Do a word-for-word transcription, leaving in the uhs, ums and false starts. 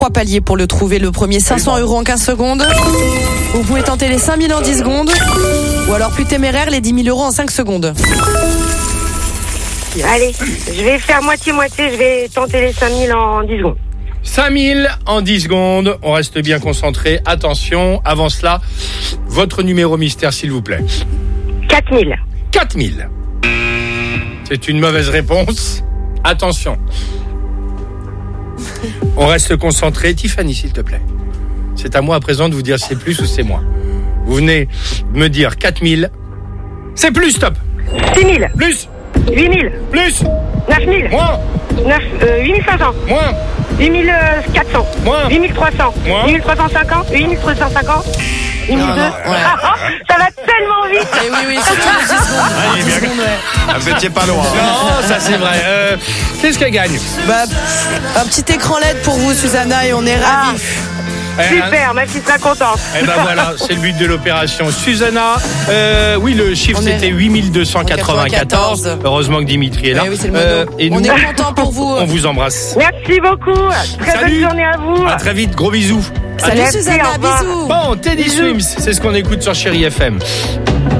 Trois paliers pour le trouver. Le premier, cinq cents euros en quinze secondes. Vous pouvez tenter les cinq mille en dix secondes. Ou alors plus téméraire, les dix mille euros en cinq secondes. Allez, je vais faire moitié-moitié, je vais tenter les cinq mille en dix secondes. cinq mille en dix secondes, on reste bien concentré. Attention, avant cela, votre numéro mystère s'il vous plaît. quatre mille. quatre mille. C'est une mauvaise réponse. Attention. On reste concentré. Tiffany, s'il te plaît. C'est à moi à présent de vous dire si c'est plus ou c'est moins. Vous venez me dire quatre mille. C'est plus, stop. six mille. Plus. huit mille. Plus. neuf mille. Moins. neuf, euh, huit mille cinq cents. Moins. huit mille quatre cents. Moins. huit mille trois cents. Moins. huit mille trois cent cinquante. huit mille trois cent cinquante. huit mille deux. Non, non, ouais. Ça va tellement vite. Et oui, oui, surtout les dix secondes. Ah, il est bien. dix secondes, ouais. Vous étiez pas loin. Non, ça c'est vrai. Euh, qu'est-ce qu'elle gagne? Bah, un petit écran L E D pour vous, Susanna, et on est Ah. ravis. Super, ma fille sera contente. Eh ben voilà, c'est le but de l'opération. Susanna, euh, oui, le chiffre On est- c'était huit mille deux cent quatre-vingt-quatorze. Heureusement que Dimitri est là. Eh oui, c'est le Euh, mono. et nous, On est content pour vous. on vous embrasse. Merci beaucoup. Très Salut. bonne journée à vous. À très vite, gros bisous. Salut Merci, Susanna, au revoir. bisous. Bon, Teddy Swims, c'est ce qu'on écoute sur Chéri F M.